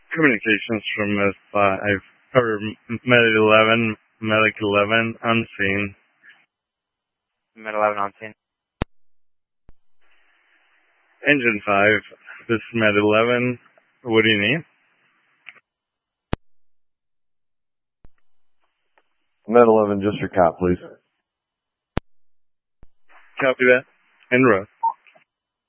Communications from Med-5, or Med-11, Medic 11, unseen. Med-11 on scene. Engine 5, this is Med-11. What do you need? Med-11, just your cop, please. Copy that. En route.